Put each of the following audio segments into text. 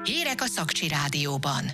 Hírek a Szakcsi Rádióban.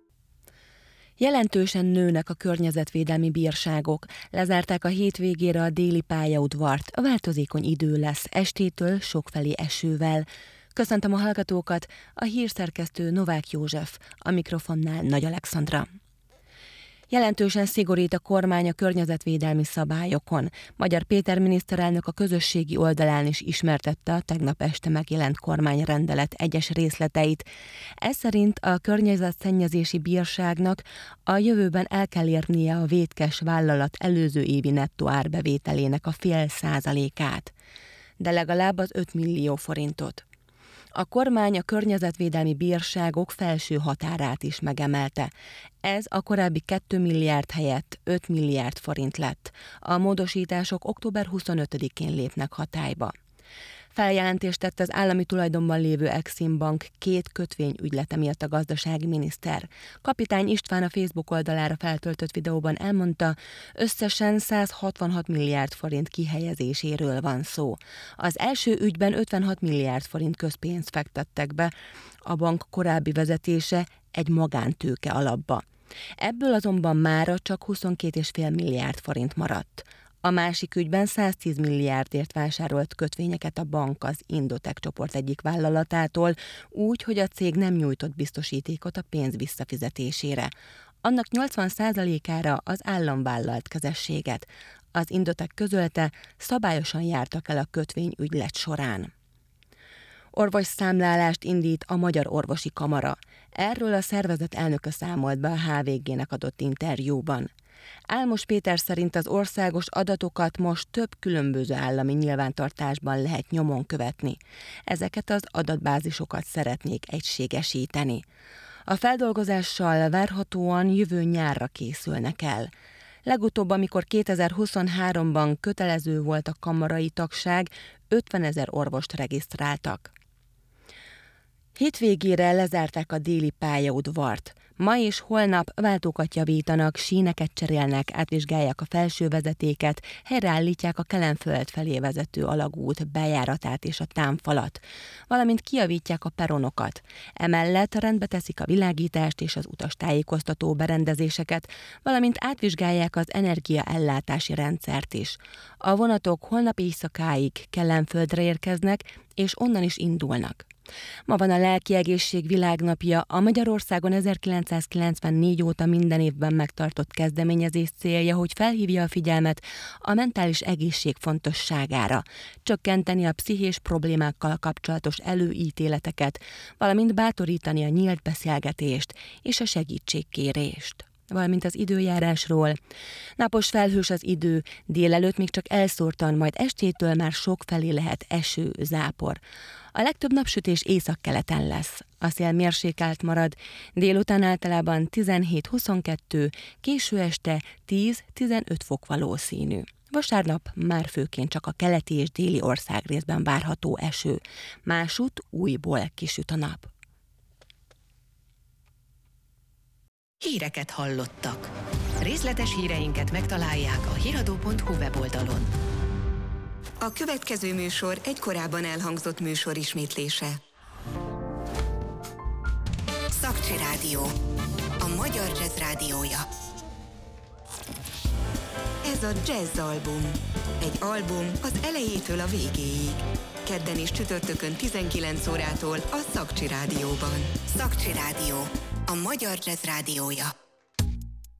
Jelentősen nőnek a környezetvédelmi bírságok. Lezárták a hétvégére a déli pályaudvart. A változékony idő lesz, estétől sokfelé esővel. Köszöntöm a hallgatókat, a hírszerkesztő Novák József, a mikrofonnál Nagy Alexandra. Jelentősen szigorít a kormány a környezetvédelmi szabályokon. Magyar Péter miniszterelnök a közösségi oldalán is ismertette a tegnap este megjelent kormányrendelet egyes részleteit. Ez szerint a környezetszennyezési bírságnak a jövőben el kell érnie a vétkes vállalat előző évi nettó árbevételének a 0,5%-át, de legalább az 5 millió forintot. A kormány a környezetvédelmi bírságok felső határát is megemelte. Ez a korábbi 2 milliárd helyett 5 milliárd forint lett. A módosítások október 25-én lépnek hatályba. Feljelentést tett az állami tulajdonban lévő Exim Bank 2 kötvényügylete miatt a gazdasági miniszter. Kapitány István a Facebook oldalára feltöltött videóban elmondta, összesen 166 milliárd forint kihelyezéséről van szó. Az első ügyben 56 milliárd forint közpénzt fektettek be, a bank korábbi vezetése egy magántőke alapba. Ebből azonban mára csak 22,5 milliárd forint maradt. A másik ügyben 110 milliárdért vásárolt kötvényeket a bank az Indotech csoport egyik vállalatától, úgy, hogy a cég nem nyújtott biztosítékot a pénz visszafizetésére. Annak 80%-ára az állam vállalt kezességet. Az Indotech közölte, szabályosan jártak el a kötvényügylet során. Orvosszámlálást indít a Magyar Orvosi Kamara. Erről a szervezet elnöke számolt be a HVG-nek adott interjúban. Álmos Péter szerint az országos adatokat most több különböző állami nyilvántartásban lehet nyomon követni. Ezeket az adatbázisokat szeretnék egységesíteni. A feldolgozással várhatóan jövő nyárra készülnek el. Legutóbb, amikor 2023-ban kötelező volt a kamarai tagság, 50 000 orvost regisztráltak. Hétvégére lezárták a déli pályaudvart. Ma és holnap váltókat javítanak, síneket cserélnek, átvizsgálják a felső vezetéket, helyreállítják a Kelenföld felé vezető alagút bejáratát és a támfalat, valamint kijavítják a peronokat. Emellett rendbe teszik a világítást és az utastájékoztató berendezéseket, valamint átvizsgálják az energiaellátási rendszert is. A vonatok holnap éjszakáig Kelenföldre érkeznek, és onnan is indulnak. Ma van a Lelki Egészség Világnapja, a Magyarországon 1994 óta minden évben megtartott kezdeményezés célja, hogy felhívja a figyelmet a mentális egészség fontosságára, csökkenteni a pszichés problémákkal kapcsolatos előítéleteket, valamint bátorítani a nyílt beszélgetést és a segítségkérést. Valamint az időjárásról. Napos felhős az idő, délelőtt még csak elszórtan, majd estétől már sokfelé lehet eső, zápor. A legtöbb napsütés északkeleten lesz. A szél mérsékelt marad, délután általában 17-22, késő este 10-15 fok valószínű. Vasárnap már főként csak a keleti és déli országrészben várható eső. Másút újból kisüt a nap. Híreket hallottak. Részletes híreinket megtalálják a hiradó.hu weboldalon. A következő műsor egy korábban elhangzott műsor ismétlése. Szakcsi Rádió. A magyar jazz rádiója. Ez a jazz album. Egy album az elejétől a végéig. Kedden és csütörtökön 19 órától a Szakcsi Rádióban. Szakcsi Rádió. A magyar jazz rádiója.